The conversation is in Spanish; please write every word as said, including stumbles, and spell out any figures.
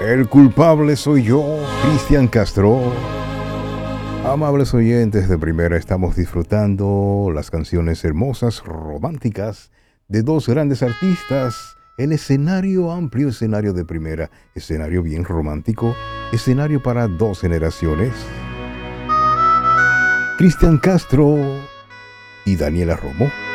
El culpable soy yo, Cristian Castro. Amables oyentes de Primera, estamos disfrutando las canciones hermosas, románticas, de dos grandes artistas en escenario amplio, escenario de Primera, escenario bien romántico, escenario para dos generaciones. Cristian Castro y Daniela Romo.